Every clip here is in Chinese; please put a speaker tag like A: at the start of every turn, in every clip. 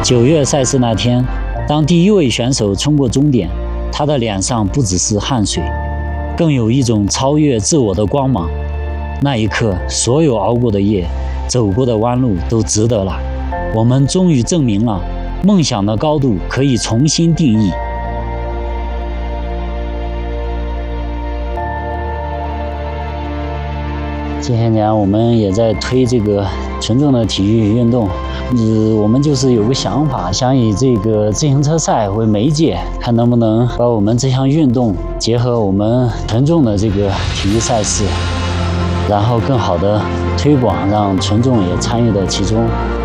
A: 9月赛事那天，当第一位选手冲过终点，他的脸上不只是汗水，更有一种超越自我的光芒。那一刻，所有熬过的夜，走过的弯路都值得了。我们终于证明了，梦想的高度可以重新定义。这些年，我们也在推这个纯正的体育运动。我们就是有个想法，想以这个自行车赛为媒介，看能不能把我们这项运动结合我们纯正的这个体育赛事，然后更好的推广，让群众也参与到其中。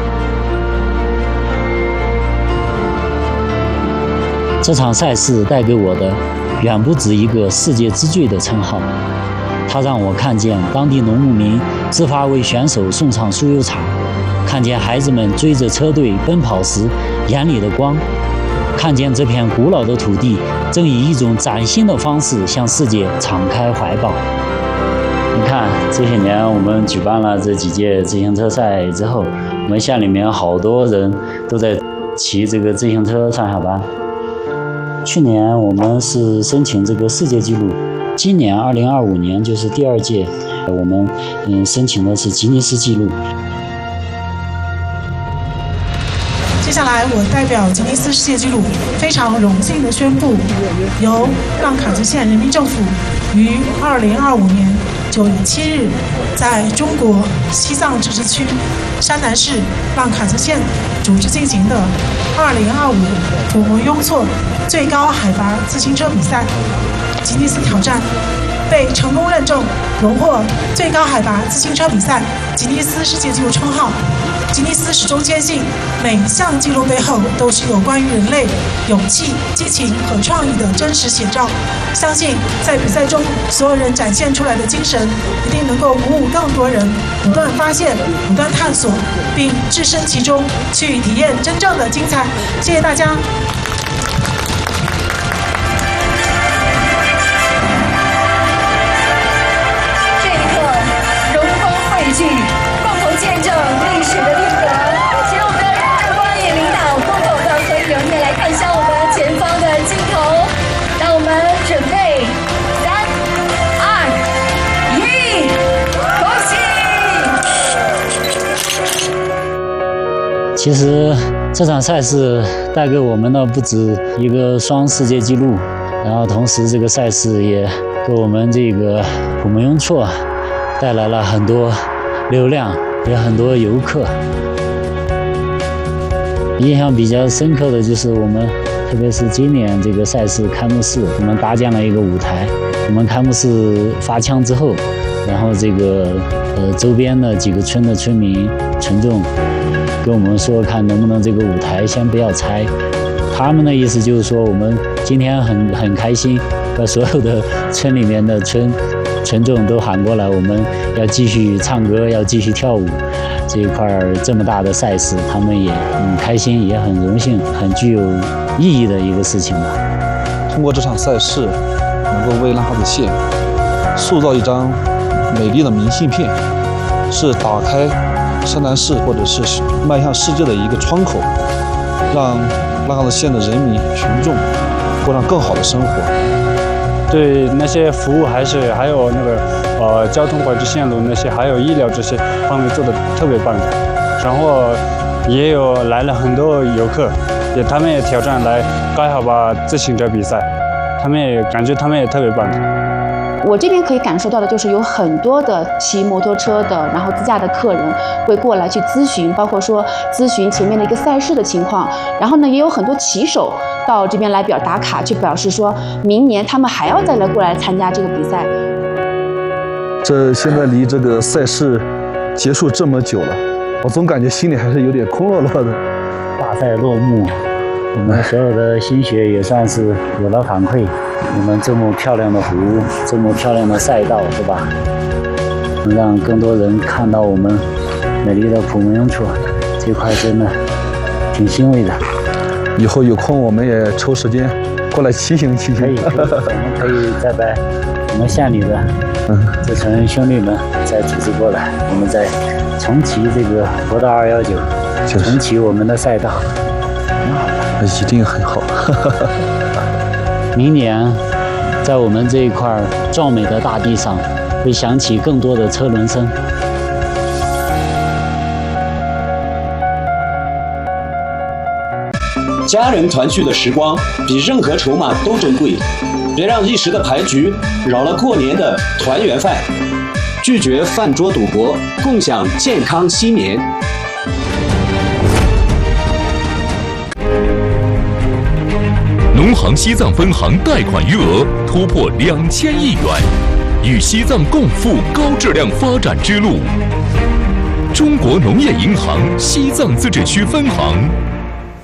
A: 这场赛事带给我的远不止一个世界之最的称号，它让我看见当地农牧民自发为选手送上酥油茶，看见孩子们追着车队奔跑时眼里的光，看见这片古老的土地正以一种崭新的方式向世界敞开怀抱。你看，这些年我们举办了这几届自行车赛之后，我们县里面好多人都在骑这个自行车上下班。去年我们是申请这个世界纪录，今年2025年就是第2届，我们申请的是吉尼斯纪录。
B: 接下来，我代表吉尼斯世界纪录，非常荣幸地宣布，由浪卡兹县人民政府于2025年9月7日，在中国西藏自治区山南市浪卡兹县组织进行的2025普蒙雍措最高海拔自行车比赛吉尼斯挑战，被成功认证，荣获最高海拔自行车比赛吉尼斯世界纪录称号。吉尼斯始终坚信，每一项纪录背后都是有关于人类勇气、激情和创意的真实写照。相信在比赛中，所有人展现出来的精神，一定能够鼓舞更多人不断发现、不断探索，并置身其中，去体验真正的精彩。谢谢大家。
C: 这一刻，荣光汇聚，共同见证历史的定格。请我们的日光野领导共同的合影，也来看向我们前方的镜头。让我们准备，3、2、1，恭喜！
A: 其实这场赛事带给我们的不止一个双世界纪录，然后同时这个赛事也给我们这个普蒙雍措带来了很多流量，也很多游客。印象比较深刻的就是我们，特别是今年这个赛事开幕式，我们搭建了一个舞台。我们开幕式发枪之后，然后这个周边的几个村的村民群众跟我们说，看能不能这个舞台先不要拆。他们的意思就是说，我们今天很开心，把所有的村里面的群众都喊过来，我们要继续唱歌，要继续跳舞。这一块这么大的赛事，他们也很开心，也很荣幸，很具有意义的一个事情吧。
D: 通过这场赛事，能够为浪卡兹县塑造一张美丽的明信片，是打开山南市或者是迈向世界的一个窗口，让浪卡兹县的人民群众过上更好的生活。
E: 对那些服务还有那个交通管制线路那些，还有医疗这些方面做的特别棒的。然后也有来了很多游客，他们也挑战来高海拔自行车比赛，他们也感觉他们也特别棒的。
F: 我这边可以感受到的就是有很多的骑摩托车的，然后自驾的客人会过来去咨询，包括说咨询前面的一个赛事的情况。然后呢，也有很多骑手到这边来打卡，去表示说明年他们还要再过来参加这个比赛。
D: 这现在离这个赛事结束这么久了，我总感觉心里还是有点空落落的。
A: 大赛落幕，我们所有的心血也算是有了反馈。我们这么漂亮的湖，这么漂亮的赛道，是吧？能让更多人看到我们美丽的普蒙雍措，这块真的挺欣慰的。
D: 以后有空我们也抽时间过来骑行骑行。可以，
A: 我们可以再把我们县里的这群兄弟们再组织过来，我们再重骑这个国道219，重骑我们的赛道。
D: 一定很好。
A: 明年，在我们这一块壮美的大地上，会响起更多的车轮声。
G: 家人团聚的时光比任何筹码都珍贵，别让一时的牌局扰了过年的团圆饭。拒绝饭桌赌博，共享健康新年。
H: 农行西藏分行贷款余额突破2000亿元，与西藏共赴高质量发展之路。中国农业银行西藏自治区分行。